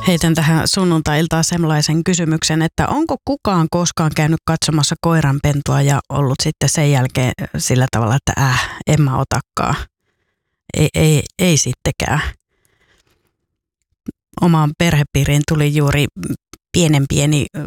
Heitän tähän sunnuntai-iltaan sellaisen kysymyksen, että onko kukaan koskaan käynyt katsomassa koiranpentua ja ollut sitten sen jälkeen sillä tavalla, että en mä otakaan. Ei sittenkään. Omaan perhepiiriin tuli juuri pieni